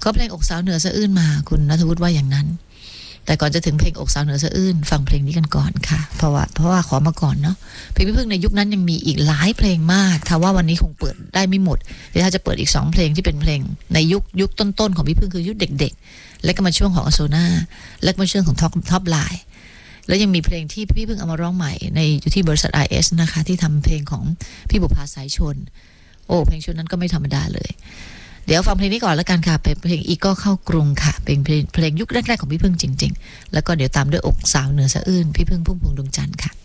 เพลงอกสาวเหนือสะอื้นมาคุณณัฐวุฒิว่าอย่างนั้นแต่ก่อนจะถึงเพลงอกสาวเหนือสะอื้นฟังเพลงนี้กันก่อนค่ะเพราะว่าขอมาก่อนเนาะเพลงพี่พึ่งในยุคนั้นยังมีอีกหลายเพลงมากถ้าว่าวันนี้คงเปิดได้ไม่หมดเดี๋ยวถ้าจะเปิดอีก2เพลงที่เป็นเพลงในยุคต้นๆของพี่พึ่งคือยุคเด็กๆและก็มาช่วงของอโซนาและก็มาช่วงของท็อปไลน์แล้วยังมีเพลงที่พี่พึ่งเอามาร้องใหม่ในอยู่ที่บริษัท IS นะคะที่ทำเพลงของพี่บุภาสายชนโอ้เพลงชุดนั้นก็ไม่ธรรมดาเลยเดี๋ยวฟังเพลงนี้ก่อนแล้วกันค่ะเป็นเพลงอีก็เข้ากรุงค่ะเป็นเพลงยุคแรกๆของพี่พึ่งจริงๆแล้วก็เดี๋ยวตามด้วยอกสาวเหนือสะอื้นพี่พึ่งพุ่มพวงดวงจันทร์ค่ะ